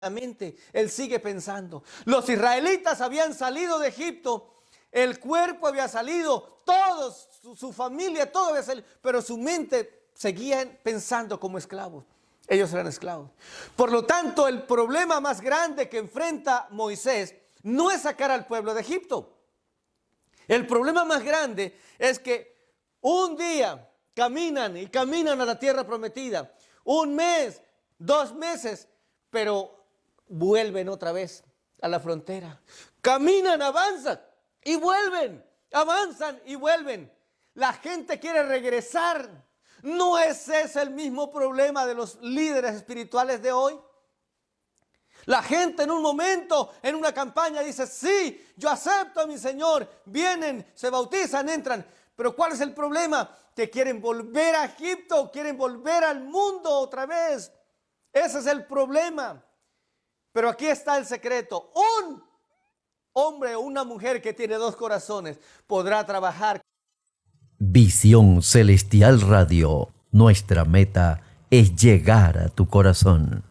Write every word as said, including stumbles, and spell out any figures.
mente. Él sigue pensando. Los israelitas habían salido de Egipto, el cuerpo había salido, todos, su, su familia, todo había salido, pero su mente seguía pensando como esclavos. Ellos eran esclavos. Por lo tanto, el problema más grande que enfrenta Moisés no es sacar al pueblo de Egipto. El problema más grande es que un día caminan y caminan a la tierra prometida, un mes, dos meses, pero vuelven otra vez a la frontera. Caminan, avanzan y vuelven, avanzan y vuelven. La gente quiere regresar. ¿No es ese el mismo problema de los líderes espirituales de hoy? La gente en un momento, en una campaña dice, sí, yo acepto a mi Señor. Vienen, se bautizan, entran. Pero ¿cuál es el problema? Que quieren volver a Egipto, quieren volver al mundo otra vez. Ese es el problema. Pero aquí está el secreto. Un hombre o una mujer que tiene dos corazones podrá trabajar. Visión Celestial Radio. Nuestra meta es llegar a tu corazón.